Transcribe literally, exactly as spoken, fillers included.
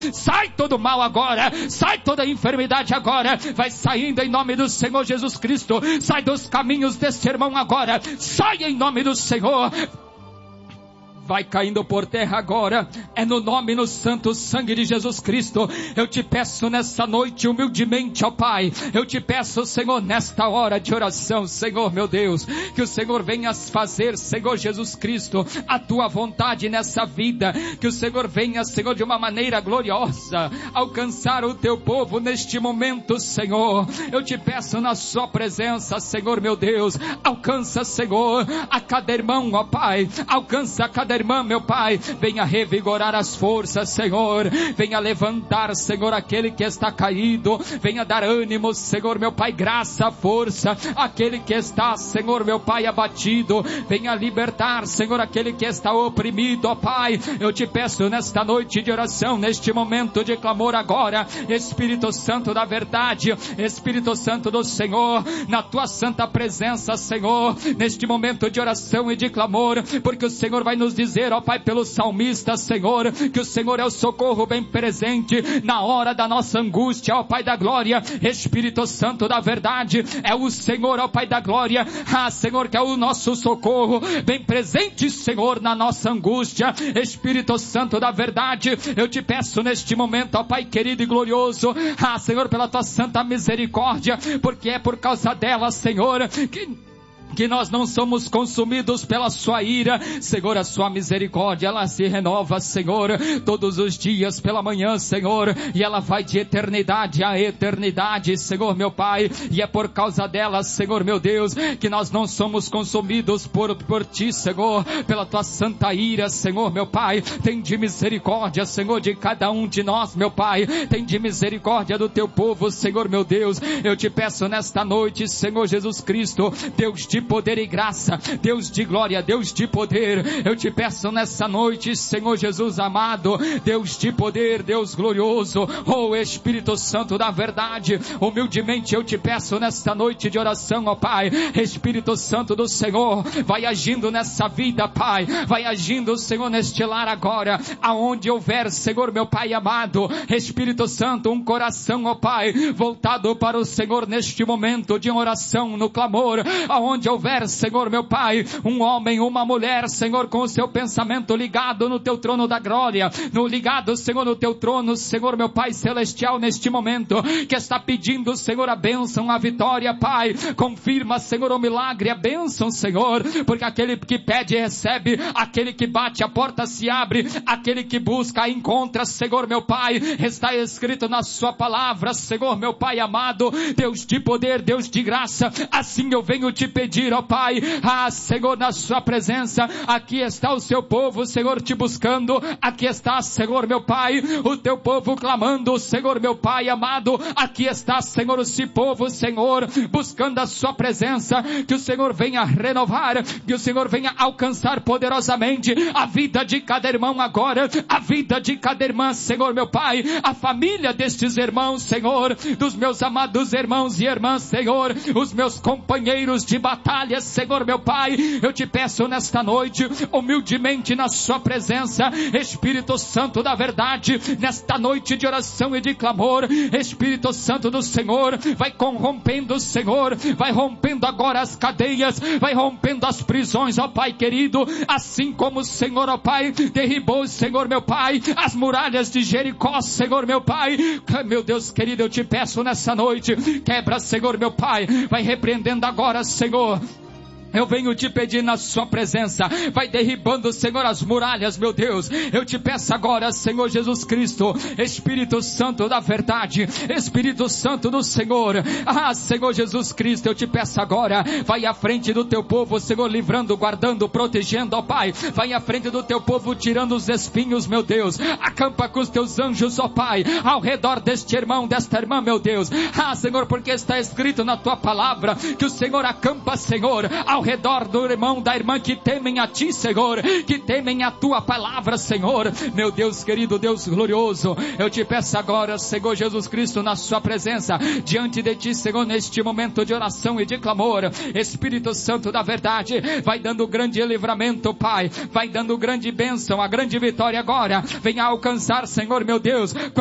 Sai todo mal agora, sai toda enfermidade agora, vai saindo em nome do Senhor Jesus Cristo. Sai dos caminhos deste irmão agora, sai em nome do Senhor. Vai caindo por terra agora, é no nome, no santo sangue de Jesus Cristo. Eu te peço nessa noite humildemente, ó Pai, eu te peço, Senhor, nesta hora de oração, Senhor meu Deus, que o Senhor venha fazer, Senhor Jesus Cristo, a tua vontade nessa vida, que o Senhor venha, Senhor, de uma maneira gloriosa, alcançar o teu povo neste momento, Senhor. Eu te peço na sua presença, Senhor meu Deus, alcança, Senhor, a cada irmão, ó Pai, alcança a cada irmã, meu Pai, venha revigorar as forças, Senhor, venha levantar, Senhor, aquele que está caído, venha dar ânimo, Senhor, meu Pai, graça, força, aquele que está, Senhor, meu Pai, abatido, venha libertar, Senhor, aquele que está oprimido, ó Pai. Eu te peço nesta noite de oração, neste momento de clamor agora, Espírito Santo da verdade, Espírito Santo do Senhor, na tua santa presença, Senhor, neste momento de oração e de clamor, porque o Senhor vai nos dizer, ó Pai, pelo salmista, Senhor, que o Senhor é o socorro bem presente na hora da nossa angústia, ó Pai da glória. Espírito Santo da verdade, é o Senhor, ó Pai da glória, ah, Senhor, que é o nosso socorro bem presente, Senhor, na nossa angústia. Espírito Santo da verdade, eu te peço neste momento, ó Pai querido e glorioso, ah, Senhor, pela tua santa misericórdia, porque é por causa dela, Senhor, que que nós não somos consumidos pela sua ira, Senhor. A sua misericórdia, ela se renova, Senhor, todos os dias pela manhã, Senhor, e ela vai de eternidade a eternidade, Senhor meu Pai, e é por causa dela, Senhor meu Deus, que nós não somos consumidos por, por ti, Senhor, pela tua santa ira, Senhor meu Pai. Tem de misericórdia, Senhor, de cada um de nós, meu Pai, tem de misericórdia do teu povo, Senhor meu Deus. Eu te peço nesta noite, Senhor Jesus Cristo, Deus de poder e graça, Deus de glória, Deus de poder, eu te peço nessa noite, Senhor Jesus amado, Deus de poder, Deus glorioso, oh Espírito Santo da verdade, humildemente eu te peço nesta noite de oração, ó Pai, Espírito Santo do Senhor, vai agindo nessa vida, Pai, vai agindo, Senhor, neste lar agora, aonde houver, Senhor meu Pai amado, Espírito Santo, um coração, ó Pai, voltado para o Senhor neste momento de oração, no clamor, aonde houver, Senhor meu Pai, um homem, uma mulher, Senhor, com o seu pensamento ligado no teu trono da glória, no ligado, Senhor, no teu trono, Senhor meu Pai celestial, neste momento, que está pedindo, Senhor, a bênção, a vitória, Pai, confirma, Senhor, o milagre, a bênção, Senhor, porque aquele que pede recebe, aquele que bate a porta se abre, aquele que busca encontra, Senhor meu Pai, está escrito na sua palavra, Senhor meu Pai amado, Deus de poder, Deus de graça, assim eu venho te pedir, ó Pai, ah, Senhor, na sua presença, aqui está o seu povo, Senhor, te buscando, aqui está, Senhor, meu Pai, o teu povo clamando, Senhor, meu Pai amado, aqui está, Senhor, o seu povo, Senhor, buscando a sua presença, que o Senhor venha renovar, que o Senhor venha alcançar poderosamente a vida de cada irmão agora, a vida de cada irmã, Senhor, meu Pai, a família destes irmãos, Senhor, dos meus amados irmãos e irmãs, Senhor, os meus companheiros de batalha, Senhor meu Pai, eu te peço nesta noite, humildemente na sua presença, Espírito Santo da verdade, nesta noite de oração e de clamor, Espírito Santo do Senhor, vai corrompendo, Senhor, vai rompendo agora as cadeias, vai rompendo as prisões, ó Pai querido, assim como o Senhor, ó Pai, derribou, Senhor meu Pai, as muralhas de Jericó, Senhor meu Pai, meu Deus querido, eu te peço nessa noite, quebra, Senhor meu Pai, vai repreendendo agora, Senhor, eu venho te pedir na sua presença, vai derribando, Senhor, as muralhas, meu Deus, eu te peço agora, Senhor Jesus Cristo, Espírito Santo da verdade, Espírito Santo do Senhor, ah, Senhor Jesus Cristo, eu te peço agora, vai à frente do teu povo, Senhor, livrando, guardando, protegendo, ó Pai, vai à frente do teu povo, tirando os espinhos, meu Deus, acampa com os teus anjos, ó Pai, ao redor deste irmão, desta irmã, meu Deus, ah, Senhor, porque está escrito na tua palavra, que o Senhor acampa, Senhor, ao ao redor do irmão, da irmã que temem a Ti, Senhor, que temem a Tua palavra, Senhor. Meu Deus querido, Deus glorioso, eu te peço agora, Senhor Jesus Cristo, na Sua presença, diante de Ti, Senhor, neste momento de oração e de clamor, Espírito Santo da verdade, vai dando grande livramento, Pai, vai dando grande bênção, a grande vitória agora, venha alcançar, Senhor meu Deus,